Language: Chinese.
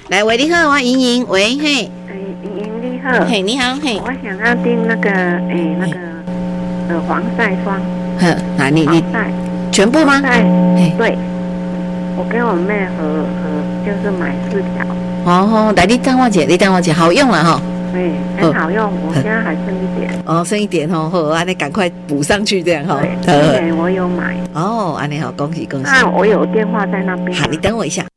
来，喂，你好，我莹莹，喂，嘿， 莹莹你好， 嘿，你好，嘿， 我想要订那个防晒霜， 你防晒全部吗？ 对，我跟我妹合就是买4条。 哦，来，你等我一下，好用了哈。 很好用，我现在还剩一点。 哦，剩一点哦，好，安尼赶快补上去这样哈。 对，今年我有买。 哦，安尼好，恭喜恭喜。 那我有电话在那边。 好，你等我一下。